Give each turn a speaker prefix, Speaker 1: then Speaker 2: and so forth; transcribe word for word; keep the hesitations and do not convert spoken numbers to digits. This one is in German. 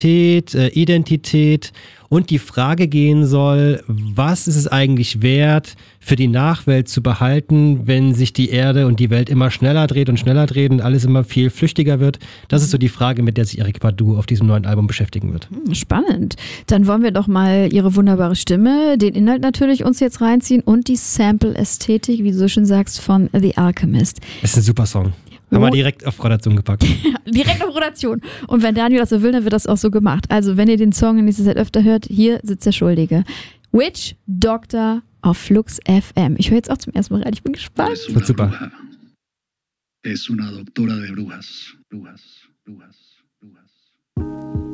Speaker 1: äh, Identität und die Frage gehen soll, was ist es eigentlich wert, für die Nachwelt zu behalten, wenn sich die Erde und die Welt immer schneller dreht und schneller dreht und alles immer viel flüchtiger wird. Das ist so die Frage, mit der sich Erykah Badu auf diesem neuen Album beschäftigen wird.
Speaker 2: Spannend. Dann wollen wir doch mal ihre wunderbare Stimme, den Inhalt natürlich uns jetzt reinziehen und die Sample-Ästhetik, wie du so schön sagst, von The Alchemist.
Speaker 1: Das ist ein super Song. Haben wir direkt auf Rotation gepackt.
Speaker 2: Direkt auf Rotation. Und wenn Daniel das so will, dann wird das auch so gemacht. Also wenn ihr den Song in nächster Zeit öfter hört, hier sitzt der Schuldige. Witch Doctor auf Flux F M. Ich höre jetzt auch zum ersten Mal rein. Ich bin gespannt.
Speaker 1: Wird super.
Speaker 3: Es una doctora de brujas, brujas, brujas.